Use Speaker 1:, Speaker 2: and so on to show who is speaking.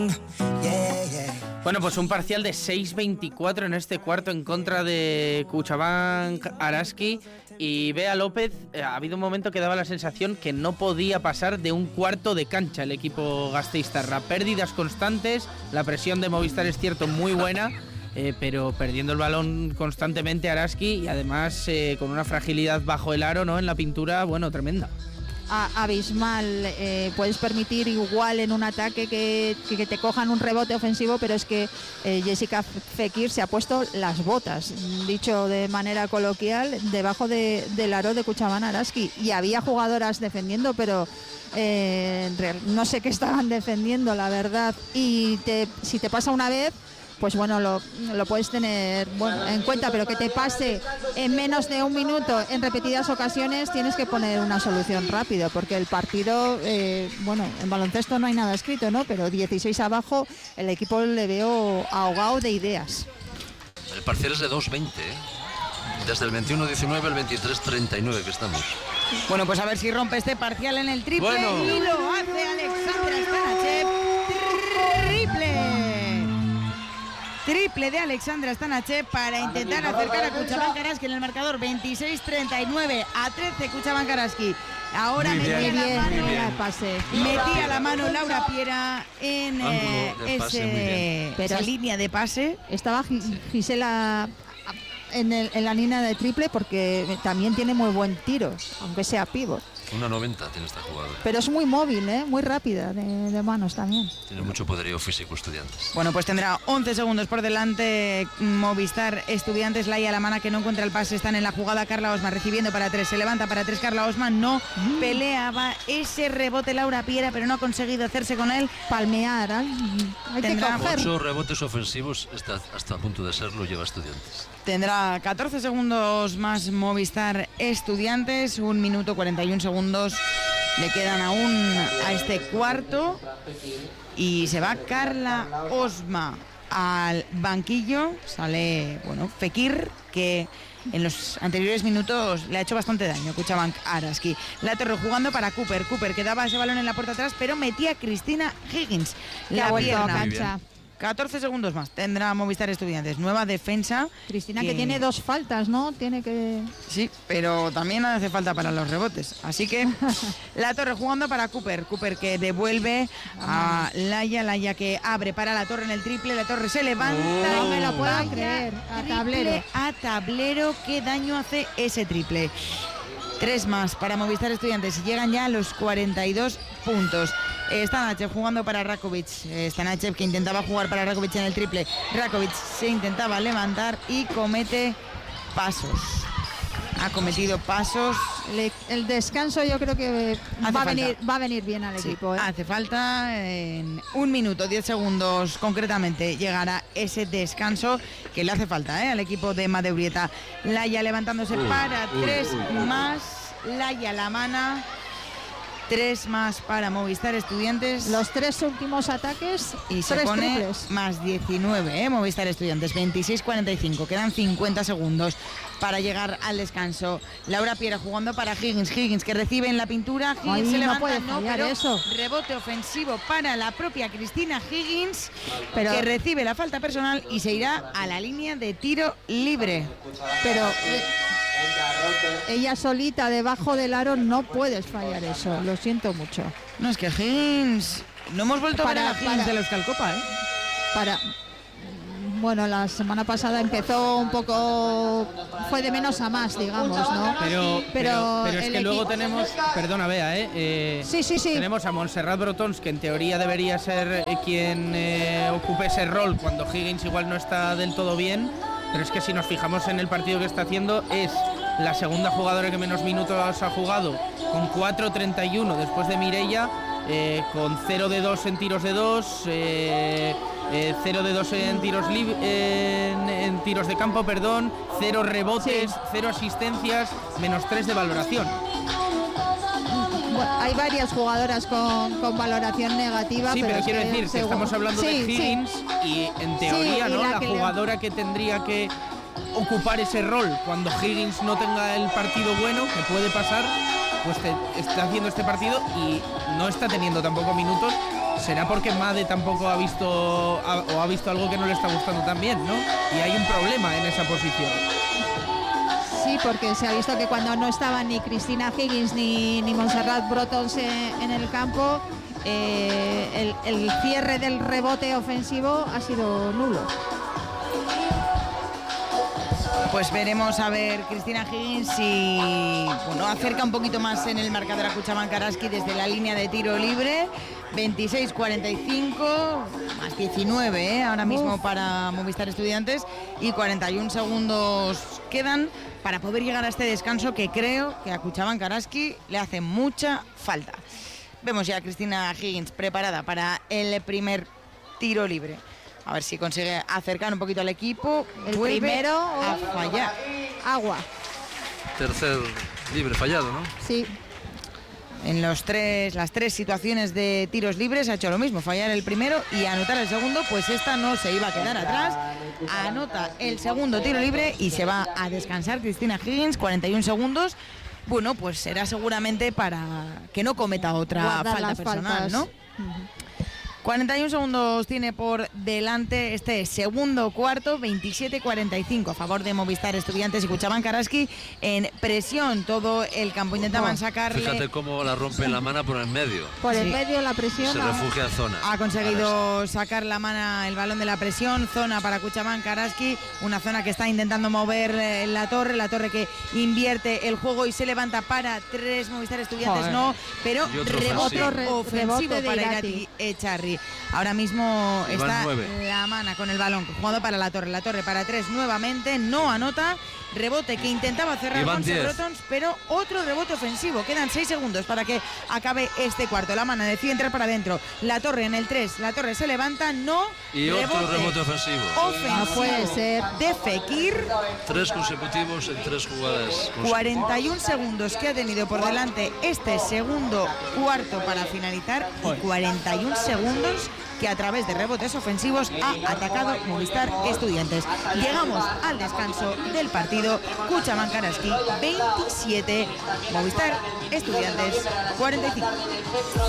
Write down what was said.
Speaker 1: Bueno, pues un parcial de 6-24 en este cuarto en contra de Cuchabank Araski. Y Bea López, ha habido un momento que daba la sensación que no podía pasar de un cuarto de cancha el equipo gasteiztarra. Pérdidas constantes, la presión de Movistar es cierto muy buena, pero perdiendo el balón constantemente Araski y además con una fragilidad bajo el aro, ¿no? En la pintura, bueno, tremenda.
Speaker 2: Abismal. Puedes permitir igual en un ataque que te cojan un rebote ofensivo, pero es que Jessica Fekir se ha puesto las botas, dicho de manera coloquial, debajo del aro de Cuchabank Araski, y había jugadoras defendiendo, pero no sé qué estaban defendiendo, la verdad. Y si te pasa una vez, pues bueno, lo puedes tener en cuenta, pero que te pase en menos de un minuto en repetidas ocasiones, tienes que poner una solución rápido, porque el partido, bueno, en baloncesto no hay nada escrito, ¿no? Pero 16 abajo, el equipo le veo ahogado de ideas.
Speaker 3: El parcial es de 2-20, desde el 21-19 al 23-39 que estamos.
Speaker 4: Bueno, pues a ver si rompe este parcial en el triple.
Speaker 3: Bueno.
Speaker 4: Y lo hace Alexandra Stanachev. Triple de Alexandra Stanachev para intentar acercar a Cuchabank Araski en el marcador. 26-39 a 13 Cuchabank Araski. Ahora metía la mano Laura Piera en esa línea de pase.
Speaker 2: Estaba Gisela en la línea de triple, porque también tiene muy buen tiro, aunque sea pívot.
Speaker 3: 1.90 tiene esta jugadora.
Speaker 2: Pero es muy móvil, muy rápida de manos también.
Speaker 3: Tiene mucho poderío físico Estudiantes.
Speaker 4: Bueno, pues tendrá 11 segundos por delante Movistar Estudiantes. Laia Lamana, que no encuentra el pase, están en la jugada. Carla Osma recibiendo para 3, se levanta para 3 Carla Osma, no peleaba ese rebote Laura Piera, pero no ha conseguido hacerse con él.
Speaker 2: Palmear, hay que coger.
Speaker 3: 8 rebotes ofensivos, hasta a punto de serlo lleva Estudiantes.
Speaker 4: Tendrá 14 segundos más Movistar Estudiantes, 1 minuto 41 segundos le quedan aún a este cuarto, y se va Carla Osma al banquillo. Sale, Fekir, que en los anteriores minutos le ha hecho bastante daño a Cuchabank Araski. La Torre jugando para Cooper, que daba ese balón en la puerta atrás, pero metía a Cristina Higgins la pierna.
Speaker 2: A cancha.
Speaker 4: 14 segundos más tendrá Movistar Estudiantes. Nueva defensa.
Speaker 2: Cristina, que tiene 2 faltas, ¿no? Tiene que...
Speaker 4: Sí, pero también hace falta para los rebotes. Así que la Torre jugando para Cooper, que devuelve a Laia, que abre para la Torre en el triple. La Torre se levanta.
Speaker 2: No me lo puedo creer.
Speaker 4: A tablero. Qué daño hace ese triple. 3 más para Movistar Estudiantes y llegan ya a los 42 puntos. Stanachev jugando para Rakovic. Stanachev, que intentaba jugar para Rakovic en el triple. Rakovic se intentaba levantar y comete pasos. Ha cometido pasos.
Speaker 2: El descanso yo creo que va a venir bien al equipo.
Speaker 4: Hace falta en 1 minuto 10 segundos concretamente llegará ese descanso que le hace falta al equipo de Madeurieta. Laia levantándose para 3 más. Laia Lamana. 3 más para Movistar Estudiantes.
Speaker 2: Los 3 últimos ataques
Speaker 4: y se pone triples. Más 19, Movistar Estudiantes. 26-45. Quedan 50 segundos para llegar al descanso. Laura Piera jugando para Higgins, que recibe en la pintura. Higgins se levanta, pero eso. Rebote ofensivo para la propia Cristina Higgins, que recibe la falta personal y se irá a la línea de tiro libre.
Speaker 2: Pero ella solita debajo del aro no puedes fallar eso, lo siento mucho.
Speaker 4: No, es que Higgins, no hemos vuelto a ver a Higgins de la Euskalcopa,
Speaker 2: Bueno, la semana pasada empezó un poco, fue de menos a más, digamos, ¿no?
Speaker 1: Pero es que luego tenemos, perdona Bea,
Speaker 2: sí.
Speaker 1: Tenemos a Montserrat Brotons, que en teoría debería ser quien ocupe ese rol cuando Higgins igual no está del todo bien, pero es que si nos fijamos en el partido que está haciendo, es la segunda jugadora que menos minutos ha jugado, con 4.31 después de Mireia, con 0 de 2 en tiros de 2, 0 de 2 en tiros de campo, 0 rebotes, 0 asistencias, menos 3 de valoración.
Speaker 2: Bueno, hay varias jugadoras con valoración negativa.
Speaker 1: Sí, pero quiero decir que estamos hablando de Higgins y en teoría, ¿no? La jugadora que tendría que ocupar ese rol cuando Higgins no tenga el partido bueno, que puede pasar, pues está haciendo este partido y no está teniendo tampoco minutos. será porque Made tampoco ha visto algo que no le está gustando también, ¿no? Y hay un problema en esa posición.
Speaker 2: Sí, porque se ha visto que cuando no estaban ni Cristina Higgins ni Montserrat Brotons en el campo, el cierre del rebote ofensivo ha sido nulo.
Speaker 4: Pues veremos a ver Cristina Higgins si acerca un poquito más en el marcador a Cuchabank Araski desde la línea de tiro libre. 26-45, más 19 ahora mismo para Movistar Estudiantes, y 41 segundos quedan para poder llegar a este descanso que creo que a Cuchabank Araski le hace mucha falta. Vemos ya a Cristina Higgins preparada para el primer tiro libre. A ver si consigue acercar un poquito al equipo.
Speaker 2: El primero
Speaker 4: a fallar.
Speaker 2: Agua.
Speaker 3: Tercer libre fallado, ¿no?
Speaker 2: Sí.
Speaker 4: En las tres situaciones de tiros libres ha hecho lo mismo, fallar el primero y anotar el segundo, pues esta no se iba a quedar atrás. Anota el segundo tiro libre y se va a descansar Cristina Higgins, 41 segundos. Bueno, pues será seguramente para que no cometa otra falta personal, faltas, ¿no? 41 segundos tiene por delante este segundo cuarto, 27-45 a favor de Movistar Estudiantes y Cuchabank Araski en presión. Todo el campo intentaban sacarle.
Speaker 3: Fíjate cómo la rompe la mano por el medio.
Speaker 2: Por el medio la presión.
Speaker 3: Se refugia a zona.
Speaker 4: Ha conseguido sacar la mano, el balón de la presión. Zona para Cuchabank Araski, una zona que está intentando mover la torre que invierte el juego y se levanta para 3. Movistar Estudiantes no, pero rebote ofensivo para Irati Echarri. Ahora mismo está la mana con el balón jugado para la torre para 3 nuevamente, no anota. Rebote que intentaba cerrar Montserrat Brotons, pero otro rebote ofensivo. Quedan 6 segundos para que acabe este cuarto. La mana decide entrar para adentro. La torre en el 3. La torre se levanta, no.
Speaker 3: Y otro rebote ofensivo.
Speaker 2: No puede ser.
Speaker 4: De Fekir.
Speaker 3: 3 consecutivos en 3 jugadas.
Speaker 4: 41 segundos que ha tenido por delante este segundo cuarto para finalizar. Y 41 segundos que a través de rebotes ofensivos ha atacado Movistar Estudiantes. Llegamos al descanso del partido. Cuchabank Araski 27, Movistar Estudiantes 45.